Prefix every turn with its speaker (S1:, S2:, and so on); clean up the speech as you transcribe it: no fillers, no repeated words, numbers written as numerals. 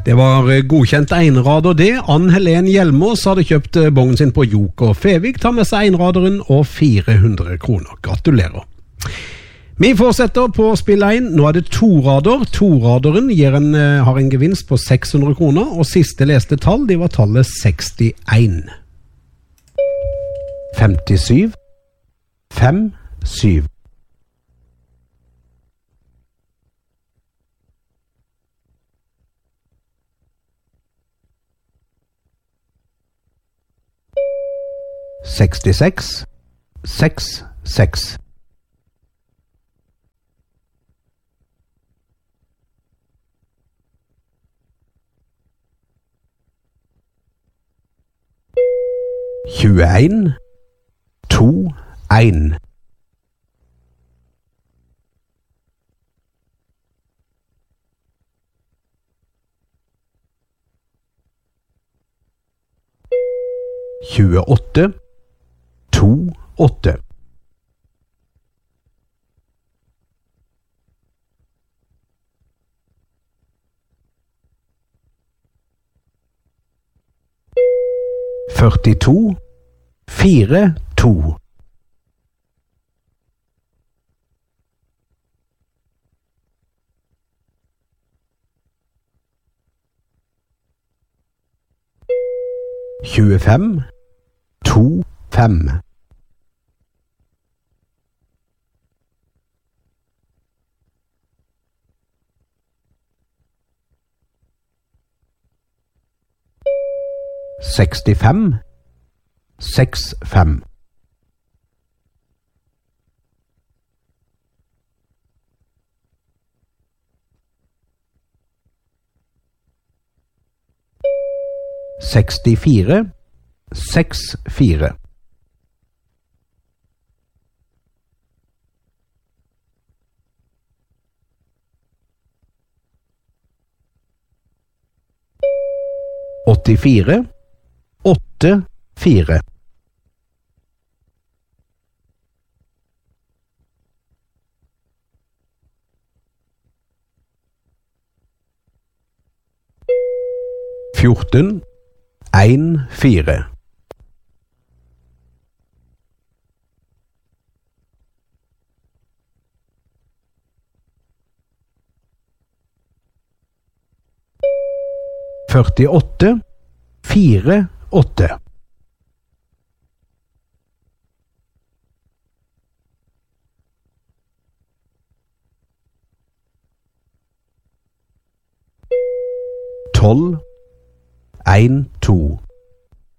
S1: Det var godkjent einrader det. Ann Helen Hjelmås hadde kjøpt bongen sin på Joker Fevik, tar med seg einraderen og 400 kroner. Gratulerer. Vi fortsetter på spill 1. Nå er det torader. Toraderen har en gevinst på 600 kroner, og siste leste tall, det var tallet 61. 57 5 7 66 6 6 21 2 1 28 2 8 42 4 2 25 2 5 65 6 5 64 6 4 84 8 4 14 1 4 48 4 8 12 1 2